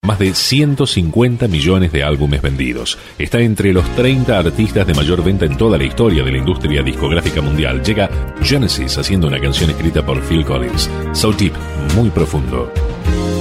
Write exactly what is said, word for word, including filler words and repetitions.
más de ciento cincuenta millones de álbumes vendidos. Está entre los treinta artistas de mayor venta en toda la historia de la industria discográfica mundial. Llega Genesis haciendo una canción escrita por Phil Collins. So Deep, muy profundo.